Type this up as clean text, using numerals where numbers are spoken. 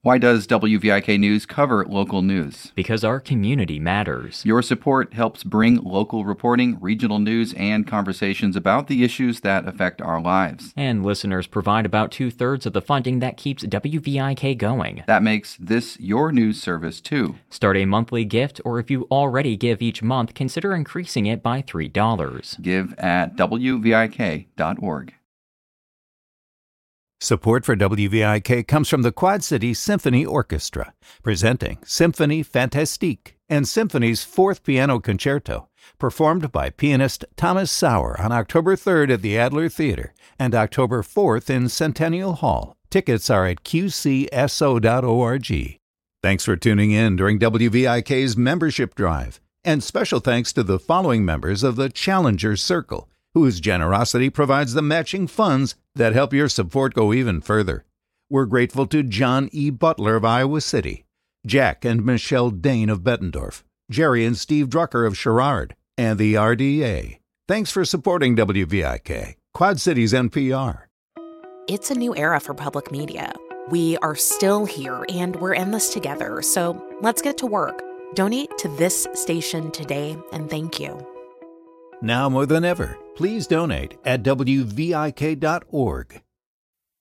Why does WVIK News cover local news? Because our community matters. Your support helps bring local reporting, regional news, and conversations about the issues that affect our lives. And listeners provide about 2/3 of the funding that keeps WVIK going. That makes this your news service, too. Start a monthly gift, or if you already give each month, consider increasing it by $3. Give at WVIK.org. Support for WVIK comes from the Quad City Symphony Orchestra, presenting Symphonie Fantastique and Symphony's 4th Piano Concerto, performed by pianist Thomas Sauer on October 3rd at the Adler Theater and October 4th in Centennial Hall. Tickets are at qcso.org. Thanks for tuning in during WVIK's membership drive, and special thanks to the following members of the Challenger Circle, whose generosity provides the matching funds that help your support go even further. We're grateful to John E. Butler of Iowa City, Jack and Michelle Dane of Bettendorf, Jerry and Steve Drucker of Sherrard, and the RDA. Thanks for supporting WVIK, Quad Cities NPR. It's a new era for public media. We are still here, and we're in this together, so let's get to work. Donate to this station today, and thank you. Now more than ever, please donate at WVIK.org.